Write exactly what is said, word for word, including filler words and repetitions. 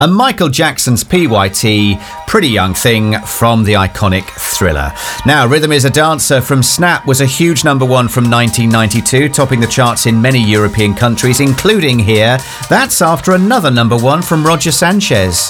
and Michael Jackson's P Y T, Pretty Young Thing, from the iconic Thriller. Now, Rhythm is a Dancer from Snap was a huge number one from nineteen ninety-two, topping the charts in many European countries, including here. That's after another number one from Roger Sanchez.